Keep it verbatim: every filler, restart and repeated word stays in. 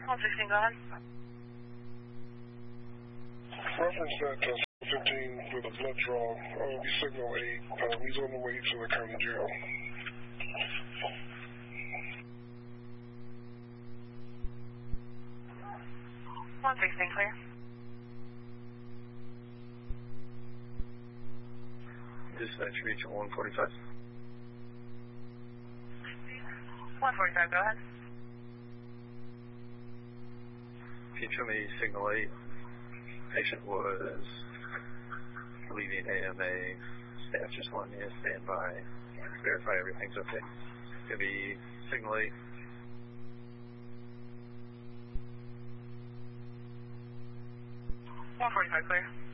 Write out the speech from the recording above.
one sixteen, go ahead. Reference that uh, fifteen with a blood draw. Uh, we signal eight. Uh, he's on the way to the county jail. one sixteen, clear. Dispatch reach one forty-five. one forty-five, go ahead. Can you show me signal eight? Patient was leaving A M A. Staff just wanted me to stand by, verify everything's okay. Could be signal eight. one forty-five, clear.